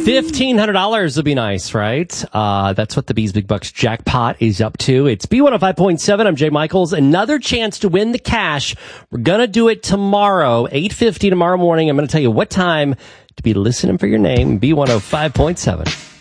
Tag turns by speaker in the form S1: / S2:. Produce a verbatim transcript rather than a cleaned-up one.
S1: fifteen hundred dollars would be nice, right? Uh, that's what the Bees Big Bucks jackpot is up to. It's B one oh five point seven. I'm Jay Michaels. Another chance to win the cash. We're going to do it tomorrow, eight fifty tomorrow morning. I'm going to tell you what time to be listening for your name, B one oh five point seven.